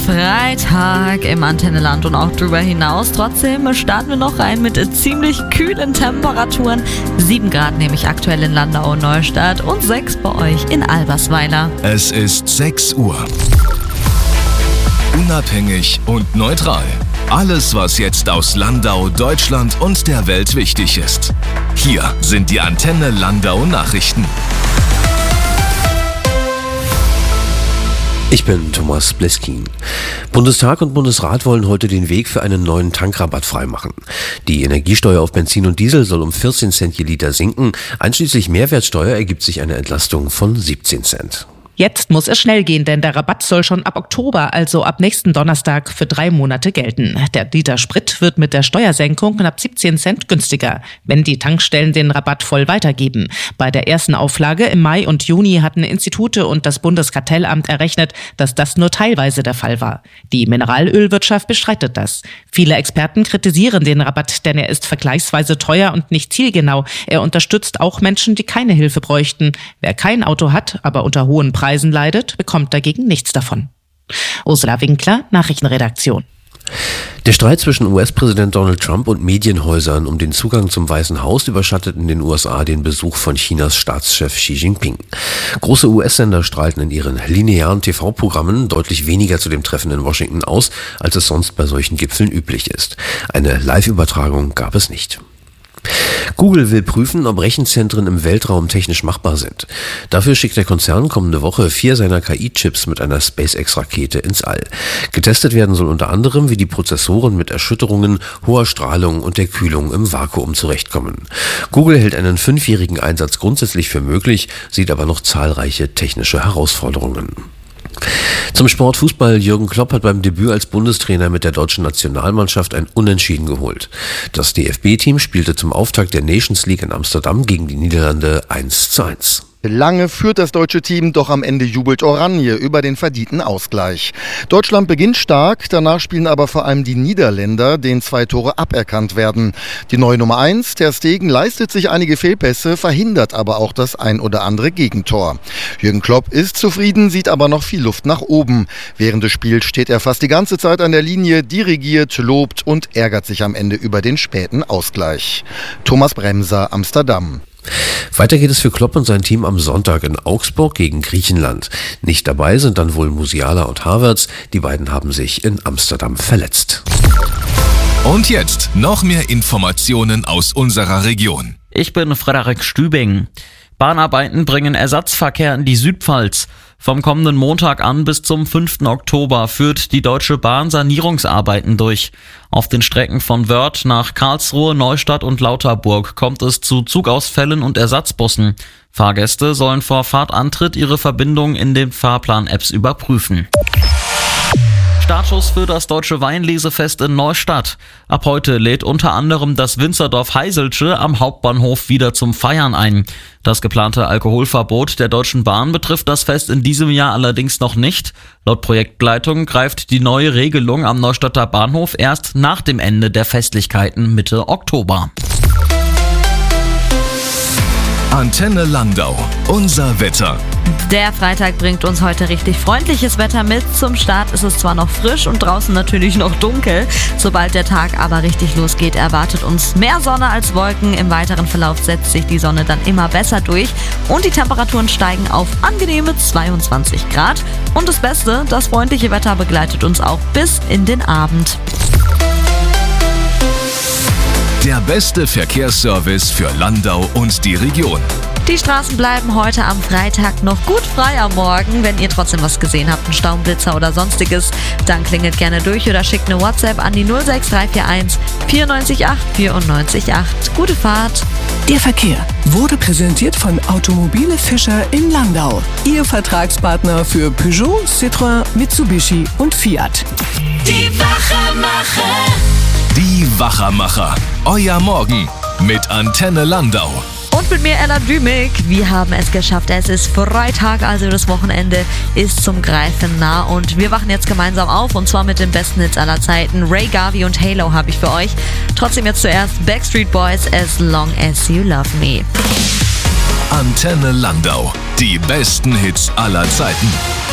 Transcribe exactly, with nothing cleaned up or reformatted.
Freitag im Antennenland und auch darüber hinaus. Trotzdem starten wir noch rein mit ziemlich kühlen Temperaturen. sieben Grad nämlich aktuell in Landau und Neustadt und sechs bei euch in Albersweiler. Es ist sechs Uhr. Unabhängig und neutral. Alles, was jetzt aus Landau, Deutschland und der Welt wichtig ist. Hier sind die Antenne Landau Nachrichten. Ich bin Thomas Bleskin. Bundestag und Bundesrat wollen heute den Weg für einen neuen Tankrabatt freimachen. Die Energiesteuer auf Benzin und Diesel soll um vierzehn Cent je Liter sinken. Einschließlich Mehrwertsteuer ergibt sich eine Entlastung von siebzehn Cent. Jetzt muss es schnell gehen, denn der Rabatt soll schon ab Oktober, also ab nächsten Donnerstag, für drei Monate gelten. Der Liter Sprit wird mit der Steuersenkung knapp siebzehn Cent günstiger, wenn die Tankstellen den Rabatt voll weitergeben. Bei der ersten Auflage im Mai und Juni hatten Institute und das Bundeskartellamt errechnet, dass das nur teilweise der Fall war. Die Mineralölwirtschaft bestreitet das. Viele Experten kritisieren den Rabatt, denn er ist vergleichsweise teuer und nicht zielgenau. Er unterstützt auch Menschen, die keine Hilfe bräuchten. Wer kein Auto hat, aber unter hohen Preisen Preisen leidet, bekommt dagegen nichts davon. Ursula Winkler, Nachrichtenredaktion. Der Streit zwischen U S-Präsident Donald Trump und Medienhäusern um den Zugang zum Weißen Haus überschattet in den U S A den Besuch von Chinas Staatschef Xi Jinping. Große U S-Sender strahlten in ihren linearen T V-Programmen deutlich weniger zu dem Treffen in Washington aus, als es sonst bei solchen Gipfeln üblich ist. Eine Live-Übertragung gab es nicht. Google will prüfen, ob Rechenzentren im Weltraum technisch machbar sind. Dafür schickt der Konzern kommende Woche vier seiner K I-Chips mit einer SpaceX-Rakete ins All. Getestet werden soll unter anderem, wie die Prozessoren mit Erschütterungen, hoher Strahlung und der Kühlung im Vakuum zurechtkommen. Google hält einen fünfjährigen Einsatz grundsätzlich für möglich, sieht aber noch zahlreiche technische Herausforderungen. Zum Sport Fußball. Jürgen Klopp hat beim Debüt als Bundestrainer mit der deutschen Nationalmannschaft ein Unentschieden geholt. Das D F B-Team spielte zum Auftakt der Nations League in Amsterdam gegen die Niederlande eins zu eins. Lange führt das deutsche Team, doch am Ende jubelt Oranje über den verdienten Ausgleich. Deutschland beginnt stark, danach spielen aber vor allem die Niederländer, denen zwei Tore aberkannt werden. Die neue Nummer eins, Ter Stegen, leistet sich einige Fehlpässe, verhindert aber auch das ein oder andere Gegentor. Jürgen Klopp ist zufrieden, sieht aber noch viel Luft nach oben. Während des Spiels steht er fast die ganze Zeit an der Linie, dirigiert, lobt und ärgert sich am Ende über den späten Ausgleich. Thomas Bremser, Amsterdam. Weiter geht es für Klopp und sein Team am Sonntag in Augsburg gegen Griechenland. Nicht dabei sind dann wohl Musiala und Havertz. Die beiden haben sich in Amsterdam verletzt. Und jetzt noch mehr Informationen aus unserer Region. Ich bin Frederik Stübing. Bahnarbeiten bringen Ersatzverkehr in die Südpfalz. Vom kommenden Montag an bis zum fünften Oktober führt die Deutsche Bahn Sanierungsarbeiten durch. Auf den Strecken von Wörth nach Karlsruhe, Neustadt und Lauterburg kommt es zu Zugausfällen und Ersatzbussen. Fahrgäste sollen vor Fahrtantritt ihre Verbindung in den Fahrplan-Apps überprüfen. Startschuss für das Deutsche Weinlesefest in Neustadt. Ab heute lädt unter anderem das Winzerdorf Heiselsche am Hauptbahnhof wieder zum Feiern ein. Das geplante Alkoholverbot der Deutschen Bahn betrifft das Fest in diesem Jahr allerdings noch nicht. Laut Projektleitung greift die neue Regelung am Neustadter Bahnhof erst nach dem Ende der Festlichkeiten Mitte Oktober. Antenne Landau, unser Wetter. Der Freitag bringt uns heute richtig freundliches Wetter mit. Zum Start ist es zwar noch frisch und draußen natürlich noch dunkel. Sobald der Tag aber richtig losgeht, erwartet uns mehr Sonne als Wolken. Im weiteren Verlauf setzt sich die Sonne dann immer besser durch und die Temperaturen steigen auf angenehme zweiundzwanzig Grad. Und das Beste, das freundliche Wetter begleitet uns auch bis in den Abend. Der beste Verkehrsservice für Landau und die Region. Die Straßen bleiben heute am Freitag noch gut frei am Morgen. Wenn ihr trotzdem was gesehen habt, einen Staublitzer oder sonstiges, dann klingelt gerne durch oder schickt eine WhatsApp an die null sechs drei vier eins vier neun acht vier neun acht. Gute Fahrt! Der Verkehr wurde präsentiert von Automobile Fischer in Landau. Ihr Vertragspartner für Peugeot, Citroën, Mitsubishi und Fiat. Die Wachermacher. Die Wachermacher. Euer Morgen mit Antenne Landau. Und mit mir Ella Dümig. Wir haben es geschafft. Es ist Freitag, also das Wochenende ist zum Greifen nah. Und wir wachen jetzt gemeinsam auf und zwar mit den besten Hits aller Zeiten. Ray Garvey und Halo habe ich für euch. Trotzdem jetzt zuerst Backstreet Boys, As Long As You Love Me. Antenne Landau. Die besten Hits aller Zeiten.